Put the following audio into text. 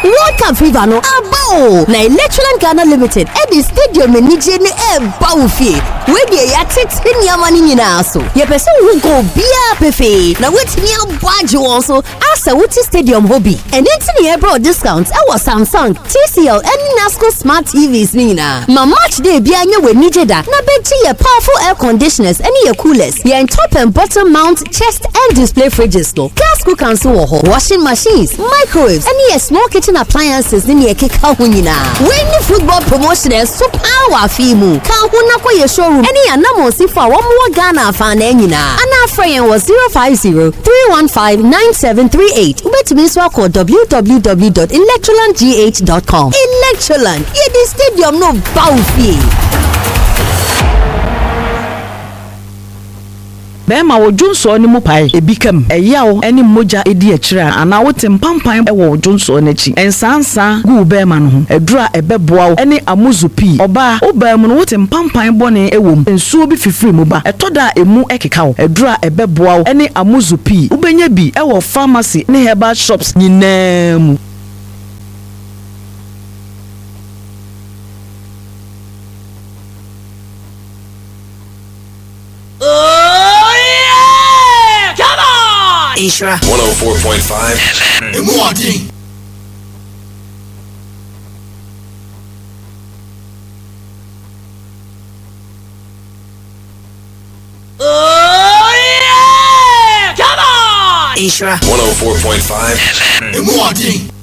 World Cup fever no abo. Na Electroland Ghana Limited at the stadium in Nije ne bawfie. We dey yatet ni amani nyina so. Ye person who go bia pefe. Na wetimi abwaje won so asa wuti stadium hobby. And anything here bro discounts our Samsung, TCL and Nasco smart TVs nina. Ma match day bia nye we Nije da. Na beji ye powerful air conditioners and ye coolers. Ye top and bottom mount chest and display fridges no. Gas cookers so washing machines, microwaves and ye small kitchen appliances ni ye keka ho nyina. When the football promotion is so power fimu. Ka ho na kwa ye showroom any anamo si for one more Ghana fan nyina. Ana friend was 050-315-9738. Ubetumi so call www.electrolandgh.com. Electroland, ye the stadium no bawfie. Bema wo Jonso ni mu pai ebikam eyawo eni moja edi akira ana wote mpampan wo Jonso n'achi ensansa gu bema no ho edura ebeboa wo eni amuzupi oba obam no wote mpampan bone ewom ensuo bi fifiri mu ba etoda emu ekeka wo edura ebeboa wo eni amuzupi ubenya bi ewo pharmacy ne herbal shops nyinam. Isra 104.5 Mwadi. Oh yeah! Come on! Isra 104.5 Mwadi.